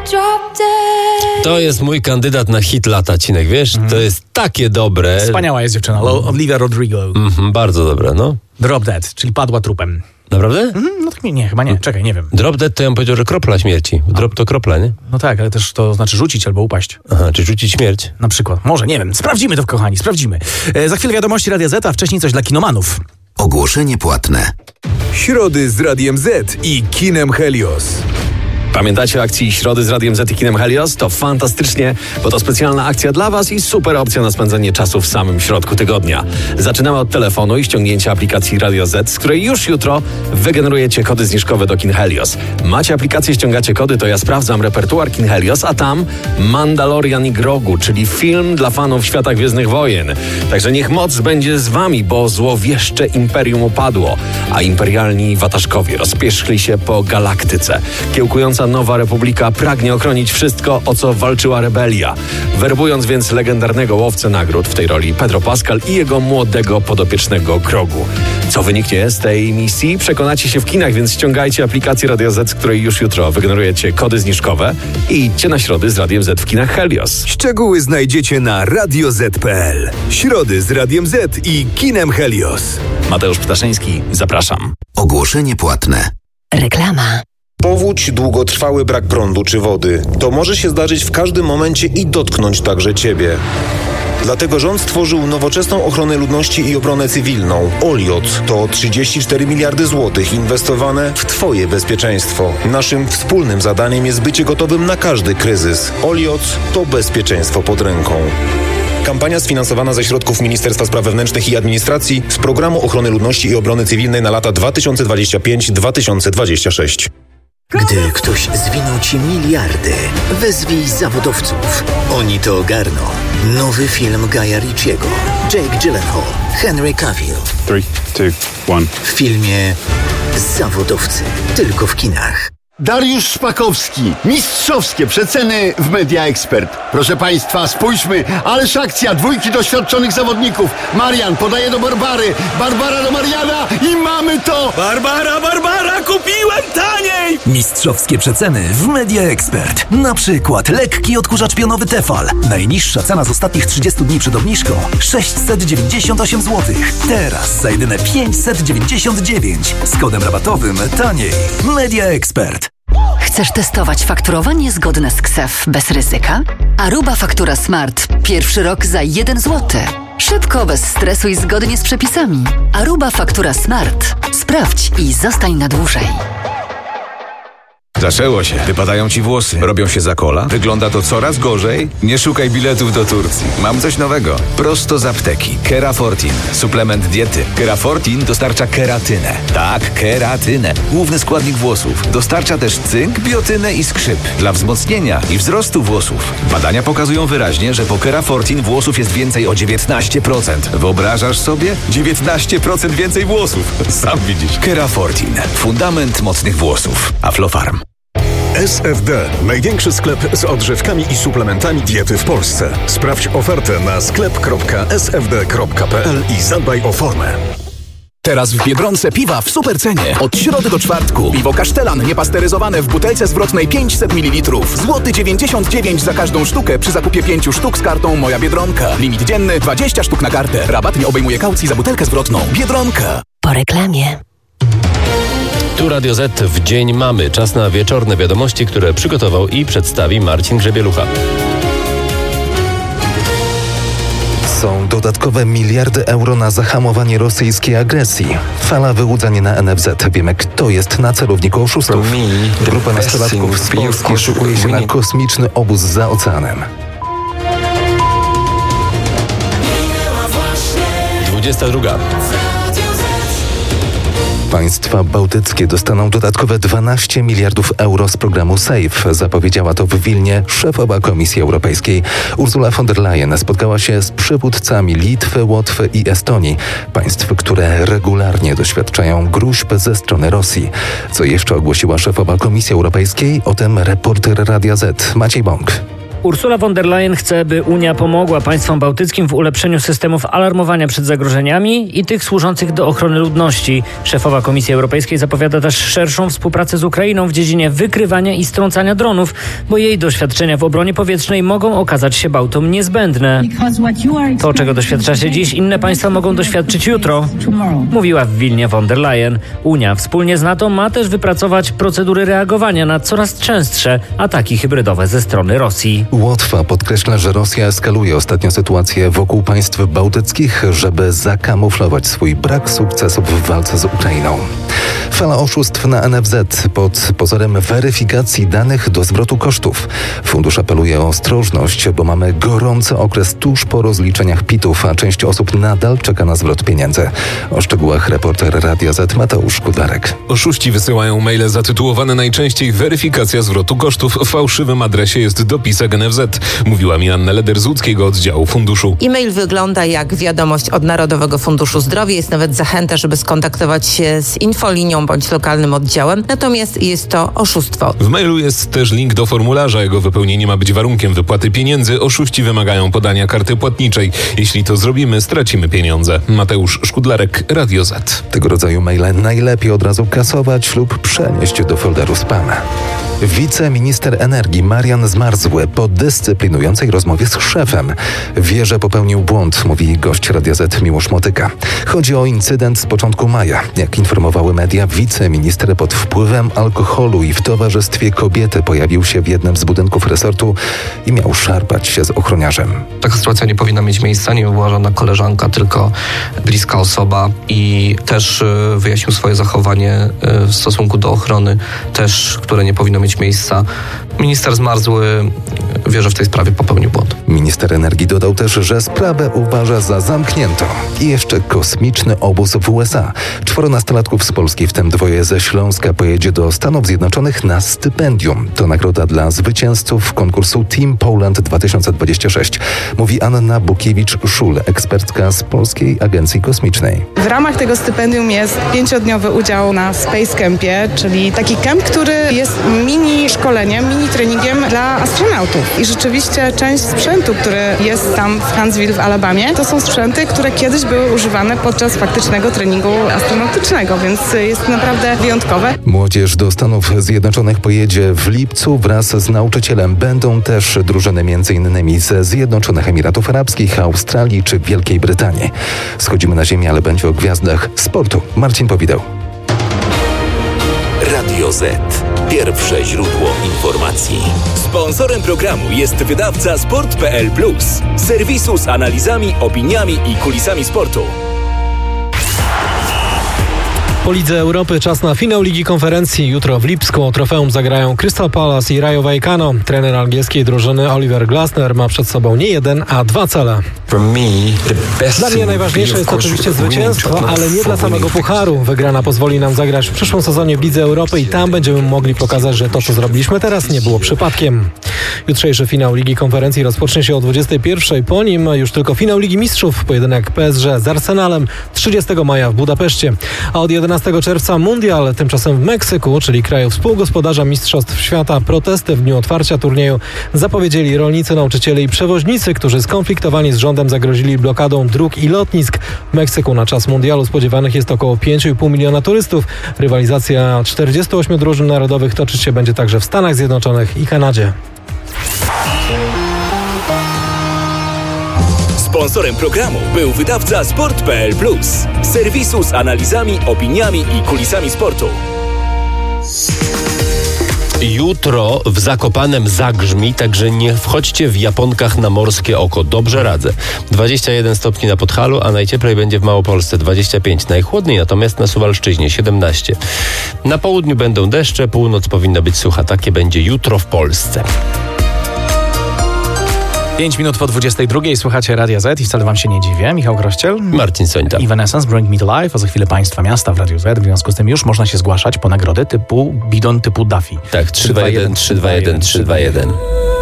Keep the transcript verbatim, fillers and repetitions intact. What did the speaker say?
To jest mój kandydat na hit lata, Cinek, wiesz? Mm. To jest takie dobre. Wspaniała jest dziewczyna, Olivia Rodrigo. Mm-hmm, bardzo dobre, no. Drop Dead, czyli padła trupem. Naprawdę? Mm, no tak nie, nie, chyba nie, czekaj, nie wiem. Drop Dead to ja bym powiedział, że kropla śmierci. Drop to kropla, nie? No tak, ale też to znaczy rzucić albo upaść. Aha, czy rzucić śmierć? Na przykład, może, nie wiem, sprawdzimy to, kochani, sprawdzimy. E, za chwilę wiadomości Radia Z, a wcześniej coś dla kinomanów. Ogłoszenie płatne. Środy z Radiem Z i kinem Helios. Pamiętacie o akcji Środy z Radiem Z i kinem Helios? To fantastycznie, bo to specjalna akcja dla Was i super opcja na spędzenie czasu w samym środku tygodnia. Zaczynamy od telefonu i ściągnięcia aplikacji Radio Z, z której już jutro wygenerujecie kody zniżkowe do kin Helios. Macie aplikację, ściągacie kody, to ja sprawdzam repertuar kin Helios, a tam Mandalorian i Grogu, czyli film dla fanów świata Gwiezdnych Wojen. Także niech moc będzie z Wami, bo złowieszcze imperium upadło, a imperialni wataszkowie rozpierzchli się po galaktyce. Kiełkująca Nowa Republika pragnie ochronić wszystko, o co walczyła rebelia. Werbując więc legendarnego łowcę nagród, w tej roli Pedro Pascal, i jego młodego podopiecznego Grogu. Co wyniknie z tej misji? Przekonacie się w kinach, więc ściągajcie aplikację Radio Z, z której już jutro wygenerujecie kody zniżkowe i idźcie na Środy z Radiem Z w kinach Helios. Szczegóły znajdziecie na radio zet kropka pe el. Środy z Radiem Z i kinem Helios. Mateusz Ptaszyński, zapraszam. Ogłoszenie płatne. Reklama. Powódź, długotrwały brak prądu czy wody. To może się zdarzyć w każdym momencie i dotknąć także Ciebie. Dlatego rząd stworzył nowoczesną ochronę ludności i obronę cywilną. Oliot to trzydzieści cztery miliardy złotych inwestowane w Twoje bezpieczeństwo. Naszym wspólnym zadaniem jest bycie gotowym na każdy kryzys. Oliot to bezpieczeństwo pod ręką. Kampania sfinansowana ze środków Ministerstwa Spraw Wewnętrznych i Administracji z Programu Ochrony Ludności i Obrony Cywilnej na lata dwa tysiące dwudziesty piąty do dwa tysiące dwudziestego szóstego. Gdy ktoś zwinął Ci miliardy, wezwij zawodowców. Oni to ogarną. Nowy film Guya Ritchiego. Jake Gyllenhaal, Henry Cavill. trzy, dwa, jeden. W filmie Zawodowcy. Tylko w kinach. Dariusz Szpakowski. Mistrzowskie przeceny w Media Expert. Proszę Państwa, spójrzmy. Ależ akcja. Dwójki doświadczonych zawodników. Marian podaje do Barbary. Barbara do Mariana i mamy to! Barbara, Barbara, kupiłem taniej! Mistrzowskie przeceny w Media Expert. Na przykład lekki odkurzacz pionowy Tefal. Najniższa cena z ostatnich trzydziestu dni przed obniżką sześćset dziewięćdziesiąt osiem złotych. Teraz za jedyne pięćset dziewięćdziesiąt dziewięć. Z kodem rabatowym taniej. Media Expert. Chcesz testować fakturowanie zgodne z K S E F bez ryzyka? Aruba Faktura Smart. Pierwszy rok za jeden złoty. Szybko, bez stresu i zgodnie z przepisami. Aruba Faktura Smart. Sprawdź i zostań na dłużej. Zaczęło się. Wypadają ci włosy. Robią się za kola. Wygląda to coraz gorzej. Nie szukaj biletów do Turcji. Mam coś nowego. Prosto z apteki. Kerafortin. Suplement diety. Kerafortin dostarcza keratynę. Tak, keratynę. Główny składnik włosów. Dostarcza też cynk, biotynę i skrzyp. Dla wzmocnienia i wzrostu włosów. Badania pokazują wyraźnie, że po Kerafortin włosów jest więcej o dziewiętnaście procent. Wyobrażasz sobie? dziewiętnaście procent więcej włosów. Sam widzisz. Kerafortin. Fundament mocnych włosów. Aflofarm. S F D. Największy sklep z odżywkami i suplementami diety w Polsce. Sprawdź ofertę na sklep kropka s f d kropka p l i zadbaj o formę. Teraz w Biedronce piwa w supercenie. Od środy do czwartku. Piwo Kasztelan niepasteryzowane w butelce zwrotnej pięćset mililitrów. Złoty dziewięćdziesiąt dziewięć za każdą sztukę przy zakupie pięciu sztuk z kartą Moja Biedronka. Limit dzienny dwadzieścia sztuk na kartę. Rabat nie obejmuje kaucji za butelkę zwrotną. Biedronka. Po reklamie. Tu Radio Z w Dzień Mamy. Czas na wieczorne wiadomości, które przygotował i przedstawi Marcin Grzebielucha. Są dodatkowe miliardy euro na zahamowanie rosyjskiej agresji. Fala wyłudzeń na N F Z. Wiemy, kto jest na celowniku oszustów. Grupa nastolatków z Polski szykuje się na kosmiczny obóz za oceanem. dwudziesta druga. Państwa bałtyckie dostaną dodatkowe dwanaście miliardów euro z programu SAFE. Zapowiedziała to w Wilnie szefowa Komisji Europejskiej. Ursula von der Leyen spotkała się z przywódcami Litwy, Łotwy i Estonii. Państw, które regularnie doświadczają gróźb ze strony Rosji. Co jeszcze ogłosiła szefowa Komisji Europejskiej? O tym reporter Radia Z Maciej Bąk. Ursula von der Leyen chce, by Unia pomogła państwom bałtyckim w ulepszeniu systemów alarmowania przed zagrożeniami i tych służących do ochrony ludności. Szefowa Komisji Europejskiej zapowiada też szerszą współpracę z Ukrainą w dziedzinie wykrywania i strącania dronów, bo jej doświadczenia w obronie powietrznej mogą okazać się Bałtom niezbędne. To, czego doświadcza się dziś, inne państwa mogą doświadczyć jutro, mówiła w Wilnie von der Leyen. Unia wspólnie z NATO ma też wypracować procedury reagowania na coraz częstsze ataki hybrydowe ze strony Rosji. Łotwa podkreśla, że Rosja eskaluje ostatnio sytuację wokół państw bałtyckich, żeby zakamuflować swój brak sukcesów w walce z Ukrainą. Fala oszustw na N F Z pod pozorem weryfikacji danych do zwrotu kosztów. Fundusz apeluje o ostrożność, bo mamy gorący okres tuż po rozliczeniach P I T-ów, a część osób nadal czeka na zwrot pieniędzy. O szczegółach reporter Radia Z Mateusz Kudlarek. Oszuści wysyłają maile zatytułowane najczęściej weryfikacja zwrotu kosztów. W fałszywym adresie jest dopisek N F Z, mówiła mi Anna Leder z łódzkiego oddziału funduszu. E-mail wygląda jak wiadomość od Narodowego Funduszu Zdrowia. Jest nawet zachęta, żeby skontaktować się z infolinią bądź lokalnym oddziałem. Natomiast jest to oszustwo. W mailu jest też link do formularza. Jego wypełnienie ma być warunkiem wypłaty pieniędzy. Oszuści wymagają podania karty płatniczej. Jeśli to zrobimy, stracimy pieniądze. Mateusz Szkudlarek, Radio Z. Tego rodzaju maile najlepiej od razu kasować lub przenieść do folderu spam. Wiceminister energii Marian Zmarzły po dyscyplinującej rozmowie z szefem wie, że popełnił błąd, mówi gość Radia Z Miłosz Motyka. Chodzi o incydent z początku maja. Jak informowały media, wiceminister pod wpływem alkoholu i w towarzystwie kobiety pojawił się w jednym z budynków resortu i miał szarpać się z ochroniarzem. Taka sytuacja nie powinna mieć miejsca, nie była żadna koleżanka, tylko bliska osoba i też wyjaśnił swoje zachowanie w stosunku do ochrony, też, które nie powinno mieć miejsca. Minister Zmarzły wie, że w tej sprawie popełnił błąd. Minister energii dodał też, że sprawę uważa za zamkniętą. I jeszcze kosmiczny obóz w U S A. Czworo nastolatków z Polski, w tym dwoje ze Śląska, pojedzie do Stanów Zjednoczonych na stypendium. To nagroda dla zwycięzców konkursu Team Poland dwa tysiące dwadzieścia sześć. Mówi Anna Bukiewicz-Szul, ekspertka z Polskiej Agencji Kosmicznej. W ramach tego stypendium jest pięciodniowy udział na Space Campie, czyli taki camp, który jest mini szkoleniem, mini treningiem dla astronautów. I rzeczywiście część sprzętu, który jest tam w Huntsville w Alabamie, to są sprzęty, które kiedyś były używane podczas faktycznego treningu astronautycznego, więc jest naprawdę wyjątkowe. Młodzież do Stanów Zjednoczonych pojedzie w lipcu wraz z nauczycielem. Będą też drużyny między innymi ze Zjednoczonych Emiratów Arabskich, Australii czy Wielkiej Brytanii. Schodzimy na ziemię, ale będzie o gwiazdach sportu. Marcin Powideł. Radio Z. Pierwsze źródło informacji. Sponsorem programu jest wydawca sport kropka p l plus, serwisu z analizami, opiniami i kulisami sportu. Po Lidze Europy czas na finał Ligi Konferencji. Jutro w Lipsku o trofeum zagrają Crystal Palace i Rayo Vallecano. Trener angielskiej drużyny Oliver Glasner ma przed sobą nie jeden, a dwa cele. Dla mnie najważniejsze jest oczywiście zwycięstwo, ale nie dla samego pucharu. Wygrana pozwoli nam zagrać w przyszłym sezonie w Lidze Europy i tam będziemy mogli pokazać, że to, co zrobiliśmy teraz, nie było przypadkiem. Jutrzejszy finał Ligi Konferencji rozpocznie się o dwudziestej pierwszej. Po nim już tylko finał Ligi Mistrzów. Pojedynek P S G z Arsenalem trzydziestego maja w Budapeszcie. A od jedenastego czerwca Mundial, tymczasem w Meksyku, czyli kraju współgospodarza Mistrzostw Świata. Protesty w dniu otwarcia turnieju zapowiedzieli rolnicy, nauczyciele i przewoźnicy, którzy skonfliktowani z rządem zagrozili blokadą dróg i lotnisk. W Meksyku na czas Mundialu spodziewanych jest około pięć i pół miliona turystów. Rywalizacja czterdziestu ośmiu drużyn narodowych toczyć się będzie także w Stanach Zjednoczonych i Kanadzie. Sponsorem programu był wydawca sport kropka p l plus, serwisu z analizami, opiniami i kulisami sportu. Jutro w Zakopanem zagrzmi, także nie wchodźcie w japonkach na morskie oko. Dobrze radzę. dwadzieścia jeden stopni na Podhalu, a najcieplej będzie w Małopolsce dwadzieścia pięć. Najchłodniej natomiast na Suwalszczyźnie siedemnaście. Na południu będą deszcze, północ powinna być sucha. Takie będzie jutro w Polsce. Pięć minut po dwudziestej drugiej słuchacie Radia Z i wcale wam się nie dziwię. Michał Grościel, Marcin Sońta i Evanescence Bring Me To Life, a za chwilę Państwa Miasta w Radiu Z. W związku z tym już można się zgłaszać po nagrody typu bidon typu Duffy. Tak, trzy dwa jeden, trzy dwa jeden, trzy dwa jeden.